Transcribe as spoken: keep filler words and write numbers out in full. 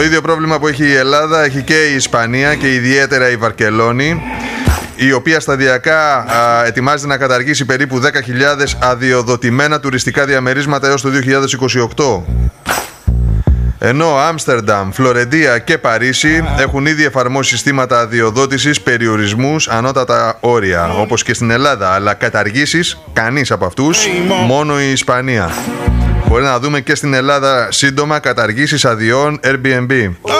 Το ίδιο πρόβλημα που έχει η Ελλάδα έχει και η Ισπανία και ιδιαίτερα η Βαρκελόνη, η οποία σταδιακά α, ετοιμάζεται να καταργήσει περίπου δέκα χιλιάδες αδειοδοτημένα τουριστικά διαμερίσματα έως το δύο χιλιάδες είκοσι οκτώ. Ενώ Άμστερνταμ, Φλωρεντία και Παρίσι έχουν ήδη εφαρμόσει συστήματα αδειοδότησης, περιορισμούς, ανώτατα όρια, όπως και στην Ελλάδα, αλλά καταργήσεις κανείς από αυτούς, μόνο η Ισπανία. Μπορεί να δούμε και στην Ελλάδα σύντομα καταργήσεις αδειών Airbnb.